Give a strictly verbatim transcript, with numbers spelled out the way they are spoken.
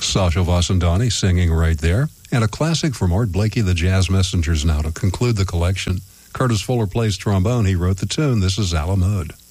Sasha Vasandani singing right there. And a classic from Art Blakey, The Jazz Messengers, now to conclude the collection. Curtis Fuller plays trombone. He wrote the tune. This is A La Mode.